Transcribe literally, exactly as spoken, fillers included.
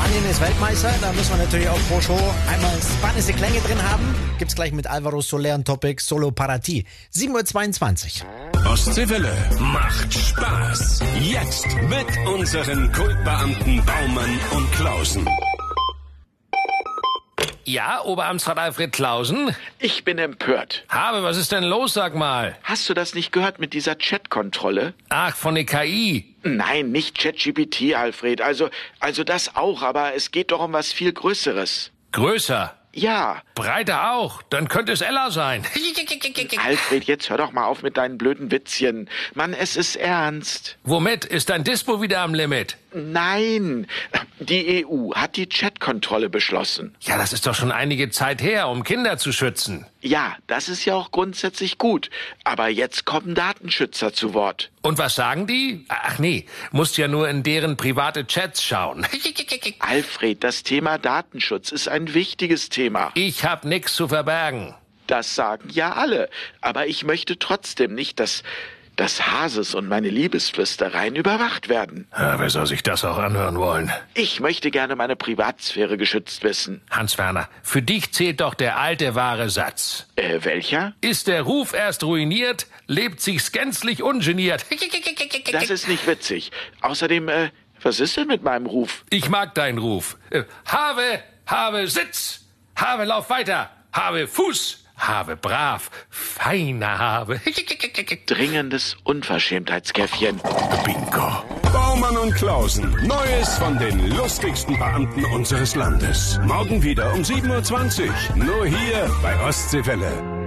Spanien ist Weltmeister, da müssen wir natürlich auch pro Show einmal spanische Klänge drin haben. Gibt's gleich mit Alvaro Soler ein Topic Solo para ti. sieben Uhr zweiundzwanzig. Ostseewelle macht Spaß. Jetzt mit unseren Kultbeamten Baumann und Klausen. Ja, Oberamtsrat Alfred Klausen? Ich bin empört. Habe, was ist denn los, sag mal? Hast du das nicht gehört mit dieser Chat-Kontrolle? Ach, von der K I. Nein, nicht ChatGPT, Alfred. Also, also das auch, aber es geht doch um was viel Größeres. Größer? Ja. Breiter auch? Dann könnte es Ella sein. Alfred, jetzt hör doch mal auf mit deinen blöden Witzchen. Mann, es ist ernst. Womit? Ist dein Dispo wieder am Limit? Nein, die E U hat die Chat-Kontrolle beschlossen. Ja, das ist doch schon einige Zeit her, um Kinder zu schützen. Ja, das ist ja auch grundsätzlich gut. Aber jetzt kommen Datenschützer zu Wort. Und was sagen die? Ach nee, musst ja nur in deren private Chats schauen. Alfred, das Thema Datenschutz ist ein wichtiges Thema. Ich hab nix zu verbergen. Das sagen ja alle. Aber ich möchte trotzdem nicht, dass, dass Hases und meine Liebesflüstereien überwacht werden. Ja, wer soll sich das auch anhören wollen? Ich möchte gerne meine Privatsphäre geschützt wissen. Hans-Werner, für dich zählt doch der alte wahre Satz. Äh, welcher? Ist der Ruf erst ruiniert, lebt sich's gänzlich ungeniert. Das ist nicht witzig. Außerdem, äh, was ist denn mit meinem Ruf? Ich mag deinen Ruf. Äh, Have, Have, Sitz. Have, lauf weiter. Have, Fuß. Have, brav. Feiner Have. Dringendes Unverschämtheitskäffchen. Bingo. Baumann und Klausen. Neues von den lustigsten Beamten unseres Landes. Morgen wieder um sieben Uhr zwanzig. Nur hier bei Ostseewelle.